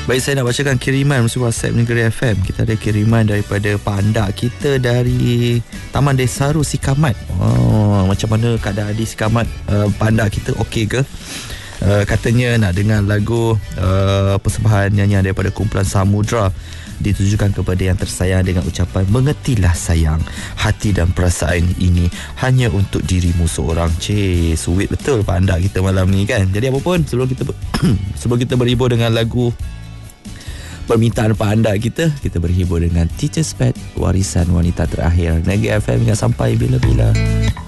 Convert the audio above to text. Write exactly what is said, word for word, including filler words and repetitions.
Baik, saya nak bacakan kiriman melalui WhatsApp Negeri F M. Kita ada kiriman daripada Pak Anda kita dari Taman Desaru Sikamat. Oh, macam mana keadaan di Sikamat? Uh, Pak Anda kita okey ke? Uh, katanya nak dengar lagu uh, persembahan nyanyian daripada kumpulan Samudra, ditujukan kepada yang tersayang dengan ucapan, mengertilah sayang, hati dan perasaan ini hanya untuk dirimu seorang. Cik, sweet betul Pak Anda kita malam ni kan. Jadi apa pun, sebelum kita ber- sebelum kita berhibur dengan lagu permintaan Pak Anda kita, kita berhibur dengan Teacher's Pet, warisan wanita terakhir. Negeri F M ingat sampai bila-bila.